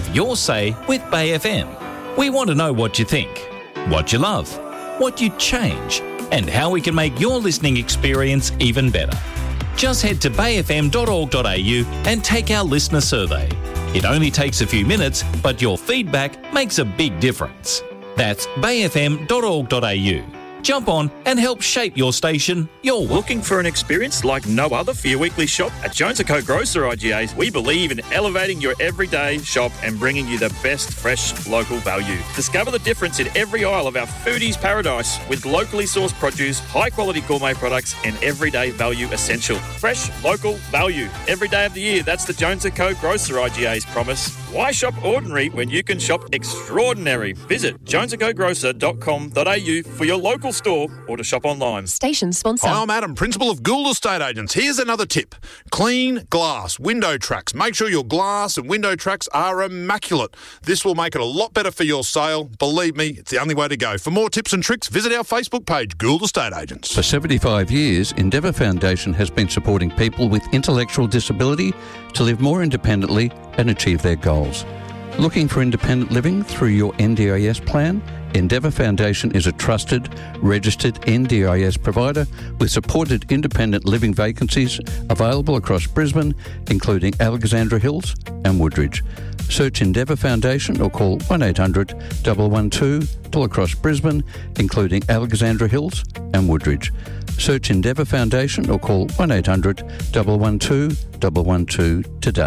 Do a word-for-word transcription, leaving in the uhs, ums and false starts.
Have your say with Bay F M. We want to know what you think, what you love, what you'd change, and how we can make your listening experience even better. Just head to bay f m dot org dot a u and take our listener survey. It only takes a few minutes, but your feedback makes a big difference. That's bay f m dot org dot a u. Jump on and help shape your station your way. Looking for an experience like no other for your weekly shop? At Jones and Co Grocer I G As, we believe in elevating your everyday shop and bringing you the best fresh local value. Discover the difference in every aisle of our foodie's paradise with locally sourced produce, high-quality gourmet products and everyday value essential. Fresh, local value. Every day of the year, that's the Jones and Co Grocer I G A's promise. Why shop ordinary when you can shop extraordinary? Visit jones and co grocer dot com dot a u for your local store or to shop online. Station sponsor. Hi, I'm Adam, Principal of Gould Estate Agents. Here's another tip. Clean glass, window tracks. Make sure your glass and window tracks are immaculate. This will make it a lot better for your sale. Believe me, it's the only way to go. For more tips and tricks, visit our Facebook page, Gould Estate Agents. For seventy-five years, Endeavour Foundation has been supporting people with intellectual disability to live more independently and achieve their goals. Looking for independent living through your N D I S plan? Endeavour Foundation is a trusted, registered N D I S provider with supported independent living vacancies available across Brisbane, including Alexandra Hills and Woodridge. Search Endeavour Foundation or call one eight hundred, one one two to across Brisbane, including Alexandra Hills and Woodridge. Search Endeavour Foundation or call one eight hundred, one one two, one one two today.